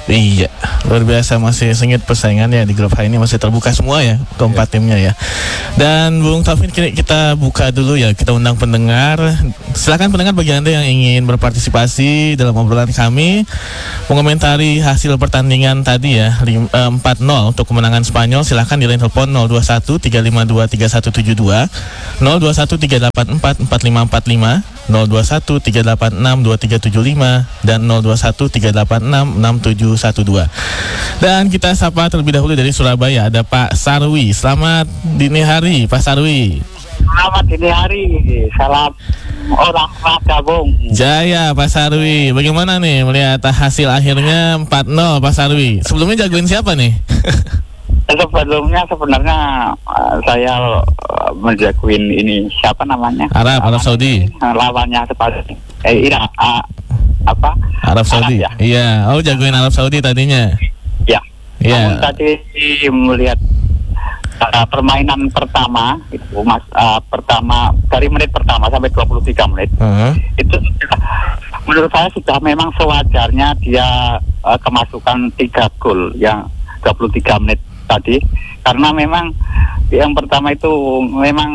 Iya, luar biasa, masih sengit persaingannya di grup H ini, masih terbuka semua ya keempat timnya ya. Dan Bung Taufik, kita buka dulu ya, kita undang pendengar. Silakan pendengar, bagi Anda yang ingin berpartisipasi dalam obrolan kami, mengomentari hasil pertandingan tadi ya, 4-0 untuk kemenangan Spanyol, silakan di line telepon 021 352 3172, 021 384 4545, 021 386 2375, dan 021 386 6712. Dan kita sapa terlebih dahulu dari Surabaya, ada Pak Sarwi. Selamat dini hari Pak Sarwi. Selamat dini hari, salam orang Raga Bung. Jaya Pak Sarwi. Bagaimana nih melihat hasil akhirnya 4-0 Pak Sarwi? Sebelumnya jagoin siapa nih? Sebelumnya sebenarnya saya menjagoin ini, siapa namanya? Arab Saudi. Lawannya seperti Irak, Arab Saudi. Ya? Iya, jagoin Arab Saudi tadinya. Ya. Iya. Namun tadi melihat permainan pertama itu pertama dari menit pertama sampai 23 menit. Itu menurut saya sudah memang sewajarnya dia kemasukan 3 gol yang 23 menit tadi, karena memang yang pertama itu memang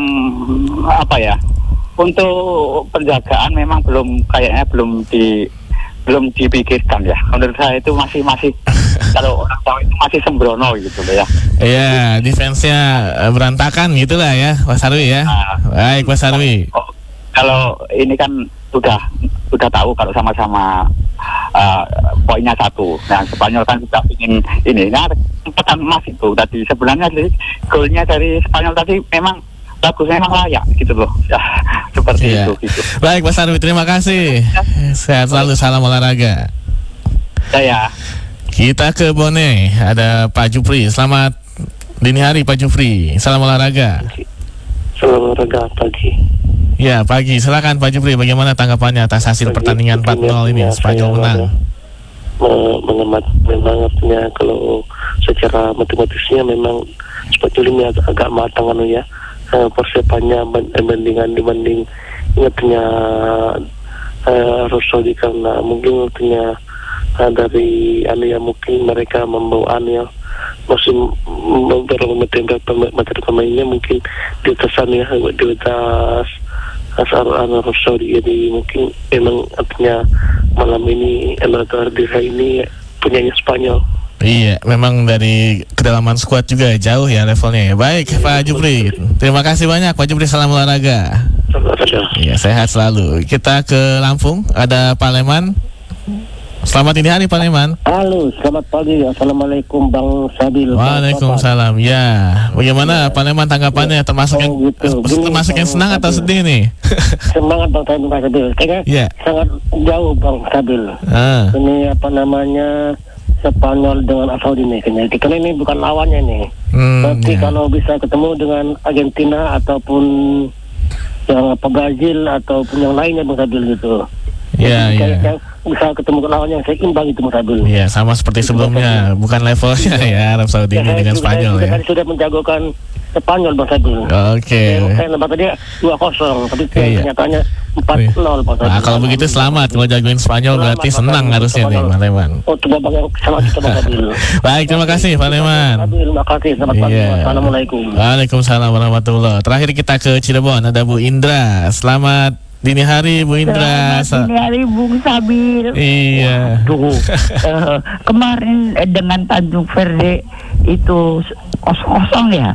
untuk penjagaan memang belum dipikirkan ya. Menurut saya itu masih kalau orang tahu itu masih sembrono gitu loh ya. Iya, defense-nya berantakan gitulah ya Pak Sarwi ya. Baik Pak Sarwi. Kalau ini kan sudah tahu kalau sama-sama poinnya 1. Nah, Spanyol kan sudah ingin ini. Nah, kesempatan emas itu tadi sebenarnya sih golnya dari Spanyol tadi memang bagus, memang layak gitu loh ya, seperti itu gitu. Baik Pak Sarwi, terima kasih. Sehat selalu, salam olahraga. Saya. Kita ke Bone, ada Pak Jupri. Selamat dini hari Pak Jupri, salam olahraga. Salam olahraga pagi. Ya pagi, silakan Pak Jupri, bagaimana tanggapannya atas hasil pertandingan 4-0 ini, Spanyol menang? Mengamati memang artinya kalau secara matematisnya memang Spanyol ini agak matang ya. Persiapannya dibanding ingatnya Rosodi, karena mungkin artinya dari mungkin mereka membawa musim materi pemainnya mungkin di atasan ya, di atas Rosodi. Jadi mungkin memang artinya malam ini Elagardira ini punyanya Spanyol. Iya, memang dari kedalaman skuad juga jauh ya levelnya ya. Baik Pak Jupri, terima kasih banyak Pak Jupri, salam olahraga. Iya, sehat selalu. Kita ke Lampung, ada Pak Leman. Selamat dini hari Pak Leman. Halo, selamat pagi. Assalamualaikum Bang Sabil. Waalaikumsalam. Ya, bagaimana Pak Leman tanggapannya? Termasuk yang senang atau sedih nih? Semangat Bang Sabil. Kayaknya sangat jauh Bang Sabil. Ini Spanyol dengan Saudi nih kayaknya. Karena ini bukan lawannya nih. Tapi kalau bisa ketemu dengan Argentina ataupun yang Brazil ataupun yang lainnya Bang Sabil gitu. Yang bisa ketemu lawan yang seimbang itu Bang Sabil. Iya, sama seperti sebelumnya, bukan levelnya ya Arab Saudi ini dengan Spanyol ya. Saya sudah menjagokan Spanyol Bang Sabil. Oke. Saya nembak tadi 2-0, tapi kenyataannya 4-0 Bang Sabil. Nah, kalau begitu selamat, kalau jagoin Spanyol berarti senang harusnya nih Pak Leman. Coba Bang, selamat Bang Sabil. Baik, terima kasih Pak Leman. Terima kasih, selamat pagi. Assalamualaikum. Waalaikumsalam warahmatullahi. Terakhir kita ke Cirebon, ada Bu Indra. Selamat dini hari Bu Indra. Selamat dini hari Bung Sabil. Iya. Kemarin dengan Tanjung Verde itu 0-0 ya.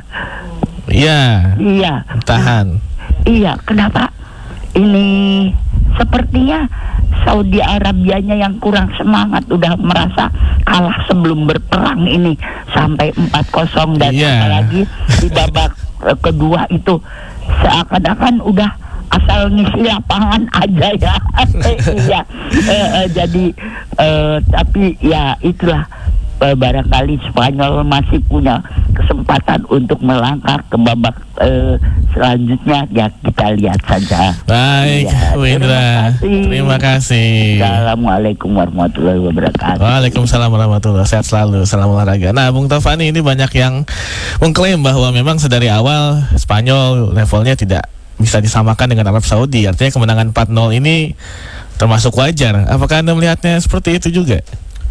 Iya. Tahan. Iya, kenapa? Ini sepertinya Saudi Arabianya yang kurang semangat, udah merasa kalah sebelum berperang ini sampai 4-0 dan apalagi di babak kedua itu seakan-akan udah asal ngisi lapangan aja ya. Iya. Jadi tapi ya itulah, barangkali Spanyol masih punya kesempatan untuk melangkah ke babak selanjutnya, ya kita lihat saja. Baik, Bu Indra. Terima kasih. Assalamualaikum warahmatullahi wabarakatuh. Waalaikumsalam warahmatullahi wabarakatuh. Sehat selalu, salam olahraga. Nah, Bung Taufani, ini banyak yang mengklaim bahwa memang sedari awal Spanyol levelnya tidak bisa disamakan dengan Arab Saudi. Artinya kemenangan 4-0 ini termasuk wajar. Apakah Anda melihatnya seperti itu juga?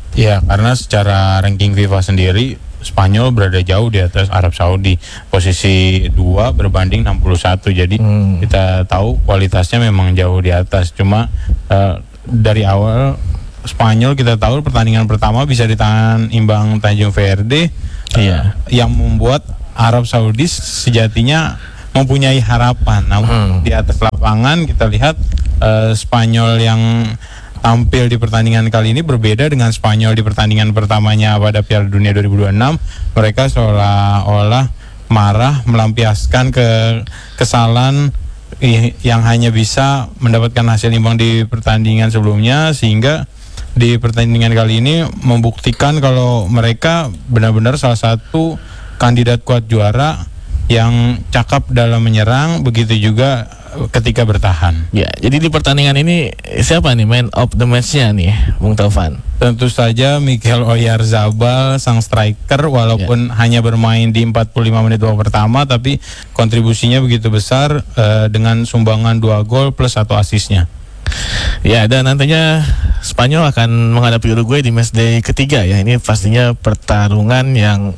Ya, karena secara ranking FIFA sendiri Spanyol berada jauh di atas Arab Saudi, posisi 2 berbanding 61. Jadi kita tahu kualitasnya memang jauh di atas. Cuma dari awal Spanyol kita tahu pertandingan pertama bisa ditahan imbang Tanjung Verde, yang membuat Arab Saudi sejatinya mempunyai harapan. Namun di atas lapangan kita lihat Spanyol yang tampil di pertandingan kali ini berbeda dengan Spanyol di pertandingan pertamanya pada Piala Dunia 2026. Mereka seolah-olah marah, melampiaskan kesalahan yang hanya bisa mendapatkan hasil imbang di pertandingan sebelumnya, sehingga di pertandingan kali ini membuktikan kalau mereka benar-benar salah satu kandidat kuat juara yang cakap dalam menyerang, begitu juga ketika bertahan. Ya, jadi di pertandingan ini siapa nih man of the match-nya nih, Bung Taufan? Tentu saja Mikel Oyarzabal, sang striker, walaupun hanya bermain di 45 menit babak pertama, tapi kontribusinya begitu besar dengan sumbangan 2 gol plus 1 asisnya. Ya, dan nantinya Spanyol akan menghadapi Uruguay di matchday ketiga ya. Ini pastinya pertarungan yang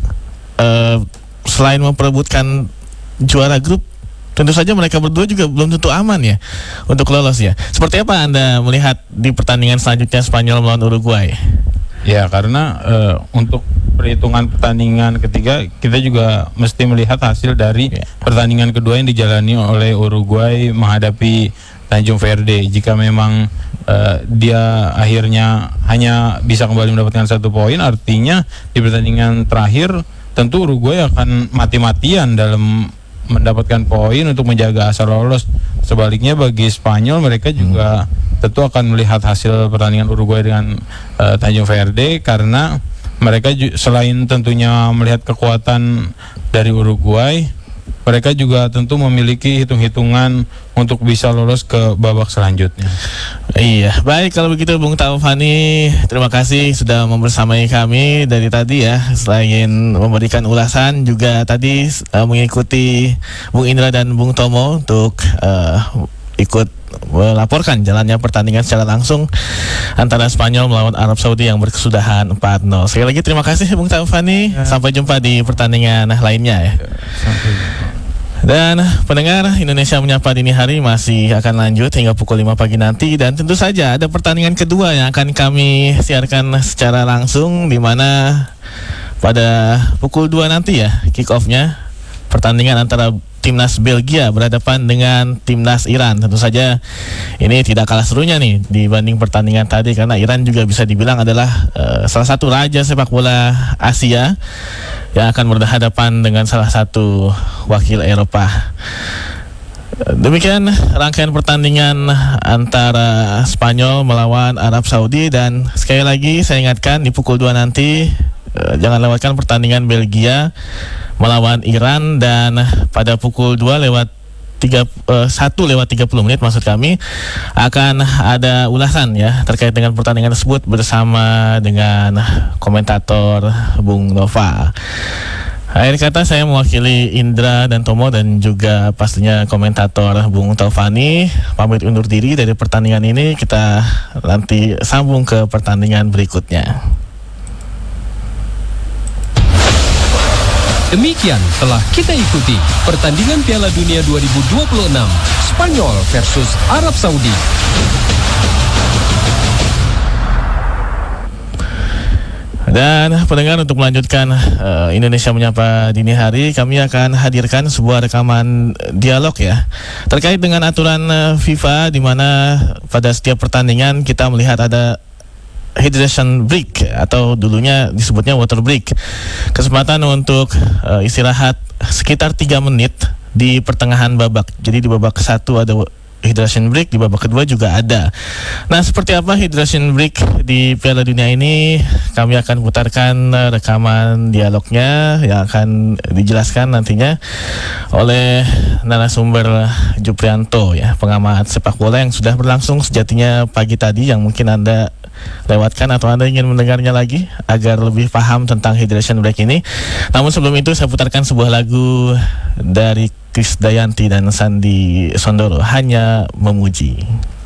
selain memperebutkan juara grup, tentu saja mereka berdua juga belum tentu aman ya untuk lolos ya. Seperti apa Anda melihat di pertandingan selanjutnya Spanyol melawan Uruguay? Ya, karena untuk perhitungan pertandingan ketiga kita juga mesti melihat hasil dari pertandingan kedua yang dijalani oleh Uruguay menghadapi Tanjung Verde. Jika memang dia akhirnya hanya bisa kembali mendapatkan 1 poin, artinya di pertandingan terakhir tentu Uruguay akan mati-matian dalam mendapatkan poin untuk menjaga asa lolos. Sebaliknya bagi Spanyol, mereka juga tentu akan melihat hasil pertandingan Uruguay dengan Tanjung Verde, karena mereka selain tentunya melihat kekuatan dari Uruguay, mereka juga tentu memiliki hitung-hitungan untuk bisa lolos ke babak selanjutnya. Iya, baik kalau begitu Bung Taufani, terima kasih sudah membersamai kami dari tadi ya. Selain memberikan ulasan, juga tadi mengikuti Bung Indra dan Bung Tomo untuk ikut melaporkan jalannya pertandingan secara langsung antara Spanyol melawan Arab Saudi yang berkesudahan 4-0. Sekali lagi terima kasih Bung Taufani. Sampai jumpa di pertandingan lainnya ya. Sampai jumpa. Dan pendengar, Indonesia Menyapa Dini Hari masih akan lanjut hingga pukul 5 pagi nanti. Dan tentu saja ada pertandingan kedua yang akan kami siarkan secara langsung, di mana pada pukul 2 nanti ya kick off-nya pertandingan antara Timnas Belgia berhadapan dengan Timnas Iran. Tentu saja ini tidak kalah serunya nih dibanding pertandingan tadi, karena Iran juga bisa dibilang adalah salah satu raja sepak bola Asia yang akan berhadapan dengan salah satu wakil Eropa. Demikian rangkaian pertandingan antara Spanyol melawan Arab Saudi, dan sekali lagi saya ingatkan di pukul 2 nanti jangan lewatkan pertandingan Belgia melawan Iran, dan pada pukul 1 lewat 30 menit maksud kami akan ada ulasan ya terkait dengan pertandingan tersebut bersama dengan komentator Bung Nova. Akhir kata saya mewakili Indra dan Tomo dan juga pastinya komentator Bung Taufani pamit undur diri dari pertandingan ini. Kita nanti sambung ke pertandingan berikutnya. Demikian telah kita ikuti pertandingan Piala Dunia 2026 Spanyol versus Arab Saudi. Dan pendengar, untuk melanjutkan Indonesia Menyapa Dini Hari, kami akan hadirkan sebuah rekaman dialog ya terkait dengan aturan FIFA, di mana pada setiap pertandingan kita melihat ada hydration break atau dulunya disebutnya water break, kesempatan untuk istirahat sekitar 3 menit di pertengahan babak. Jadi di babak 1 ada hydration break, di babak kedua juga ada. Nah, seperti apa hydration break di Piala Dunia ini? Kami akan putarkan rekaman dialognya yang akan dijelaskan nantinya oleh narasumber Juprianto ya, pengamat sepak bola yang sudah berlangsung sejatinya pagi tadi, yang mungkin Anda lewatkan atau Anda ingin mendengarnya lagi agar lebih paham tentang hydration break ini. Namun sebelum itu saya putarkan sebuah lagu dari Krisdayanti dan Sandi Sondoro, Hanya Memuji.